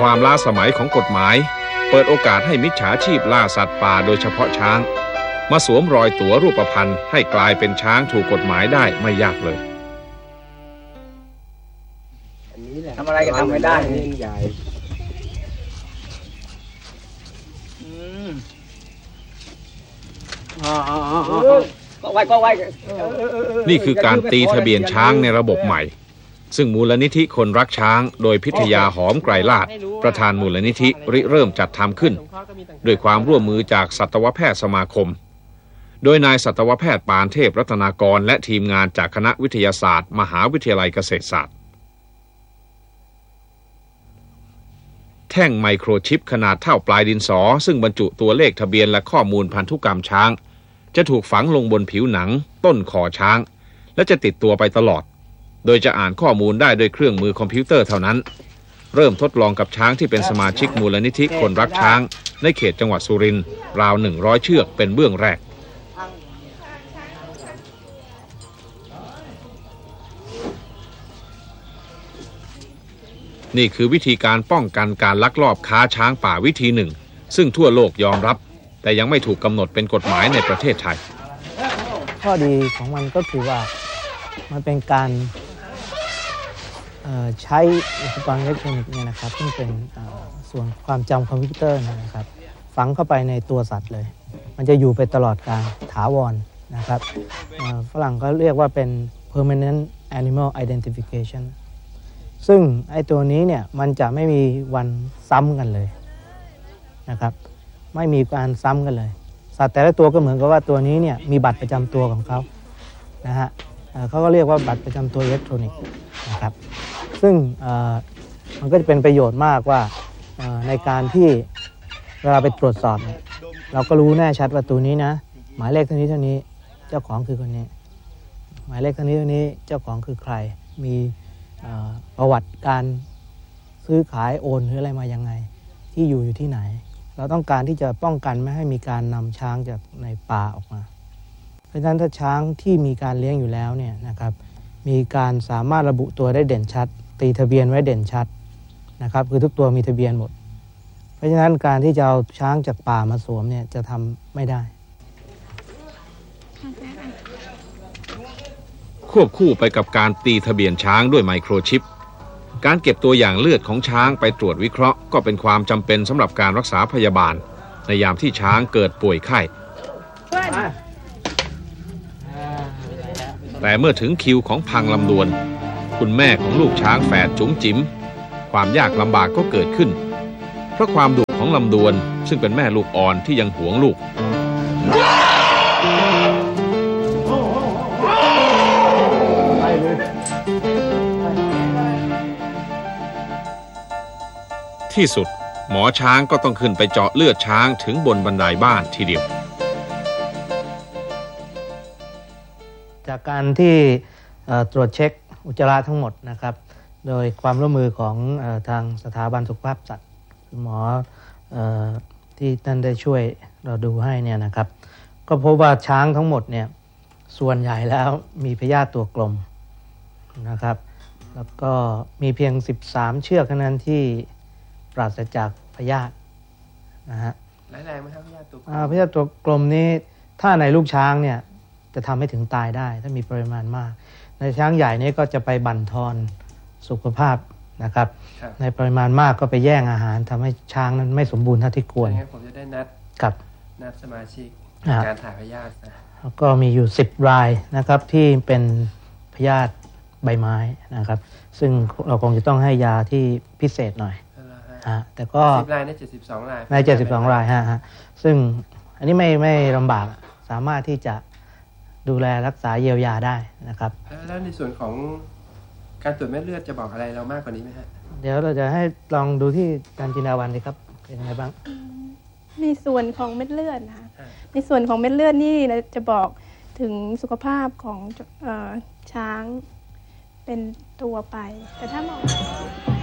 ความล้าสมัยของกฎหมายเปิดโอกาสให้มิจฉาชีพล่าสัตว์ป่าโดยเฉพาะช้างมาสวมรอยตั๋วรูปพรรณให้กลายเป็นช้างถูกกฎหมายได้ไม่ยากเลยทำอะไรก็ทำไม่ได้ใหญ่ก็ไว้นี่คือการตีทะเบียนช้างในระบบใหม่ซึ่งมูลนิธิคนรักช้างโดยพิทยาหอมไกรลาภประธานมูลนิธิริเริ่มจัดทำขึ้นด้วยความร่วมมือจากสัตวแพทย์สมาคมโดยนายสัตวแพทย์ปานเทพรัตนากรและทีมงานจากคณะวิทยาศาสตร์มหาวิทยาลัยเกษตรศาสตร์แท่งไมโครชิปขนาดเท่าปลายดินสอซึ่งบรรจุตัวเลขทะเบียนและข้อมูลพันธุกรรมช้างจะถูกฝังลงบนผิวหนังต้นคอช้างและจะติดตัวไปตลอดโดยจะอ่านข้อมูลได้ด้วยเครื่องมือคอมพิวเตอร์เท่านั้นเริ่มทดลองกับช้างที่เป็นสมาชิกมูลนิธิคนรักช้างในเขตจังหวัดสุรินทร์ราว100เชือกเป็นเบื้องแรกนี่คือวิธีการป้องกันการลักลอบค้าช้างป่าวิธีหนึ่งซึ่งทั่วโลกยอมรับแต่ยังไม่ถูกกำหนดเป็นกฎหมายในประเทศไทยข้อดีของมันก็คือว่ามันเป็นการใช้อุปกรณ์อิเล็กทรอนิกส์เนี่ยนะครับซึ่งเป็นส่วนความจำคอมพิวเตอร์นะครับฝังเข้าไปในตัวสัตว์เลยมันจะอยู่ไปตลอดการถาวรนะครับฝรั่งก็เรียกว่าเป็น permanent animal identification ซึ่งไอ้ตัวนี้เนี่ยมันจะไม่มีวันซ้ำกันเลยนะครับไม่มีการซ้ำกันเลยสัตว์แต่ละตัวก็เหมือนกับว่าตัวนี้เนี่ยมีบัตรประจำตัวของเขานะฮะเขาก็เรียกว่าบัตรประจำตัวอิเล็กทรอนิกส์นะครับซึ่งมันก็จะเป็นประโยชน์มากว่าในการที่เวลาไปตรวจสอบเนี่ยเราก็รู้แน่ชัดว่าตัวนี้นะหมายเลขเท่านี้เท่านี้เจ้าของคือคนนี้หมายเลขเท่านี้เท่านี้เจ้าของคือใครมีประวัติการซื้อขายโอนหรืออะไรมายังไงที่อยู่ที่ไหนเราต้องการที่จะป้องกันไม่ให้มีการนำช้างจากในป่าออกมาเพราะฉะนั้นถ้าช้างที่มีการเลี้ยงอยู่แล้วเนี่ยนะครับมีการสามารถระบุตัวได้เด่นชัดตีทะเบียนไว้เด่นชัดนะครับคือทุกตัวมีทะเบียนหมดเพราะฉะนั้นการที่จะเอาช้างจากป่ามาสวมเนี่ยจะทำไม่ได้ควบคู่ไปกับการตีทะเบียนช้างด้วยไมโครชิปการเก็บตัวอย่างเลือดของช้างไปตรวจวิเคราะห์ก็เป็นความจำเป็นสำหรับการรักษาพยาบาลในยามที่ช้างเกิดป่วยไข้แต่เมื่อถึงคิวของพังลำดวนคุณแม่ของลูกช้างแฝดจุ๋มจิ๋มความยากลำบากก็เกิดขึ้นเพราะความดุของลำดวนซึ่งเป็นแม่ลูกอ่อนที่ยังหวงลูกที่สุดหมอช้างก็ต้องขึ้นไปเจาะเลือดช้างถึงบนบันไดบ้านทีเดียวจากการที่ตรวจเช็คอุจจาระทั้งหมดนะครับโดยความร่วมมือของทางสถาบันสุขภาพสัตว์คุณหมอที่ท่านได้ช่วยเราดูให้เนี่ยนะครับก็พบว่าช้างทั้งหมดเนี่ยส่วนใหญ่แล้วมีพยาธิตัวกลมนะครับแล้วก็มีเพียง13เชือกเท่านั้นที่ปราศจากพยาธินะฮะร้ายแรงไหมครับพยาธิตัวกลมพยาธิตัวกลมนี้ถ้าในลูกช้างเนี่ยจะทำให้ถึงตายได้ถ้ามีปริมาณมากในช้างใหญ่นี้ก็จะไปบั่นทอนสุขภาพนะครับในปริมาณมากก็ไปแย่งอาหารทำให้ช้างนั้นไม่สมบูรณ์เท่าที่ควรผมจะได้นัดสมาชิกการถ่ายพยาธินะแล้วก็มีอยู่10รายนะครับที่เป็นพยาธิใบไม้นะครับซึ่งเราคงจะต้องให้ยาที่พิเศษหน่อยแต่ก็ 10รายใน72รายใน72รายฮะซึ่งอันนี้ไม่ลำบากสามารถที่จะดูแลรักษาเยียวยาได้นะครับแล้วในส่วนของการตรวจเม็ดเลือดจะบอกอะไรเรามากกว่านี้ไหมฮะเดี๋ยวเราจะให้ลองดูที่การจินดาวันดีครับเป็นยังไงบ้างในส่วนของเม็ดเลือดนะคะในส่วนของเม็ดเลือดนี่เราจะบอกถึงสุขภาพของช้างเป็นตัวไปแต่ถ้ามอง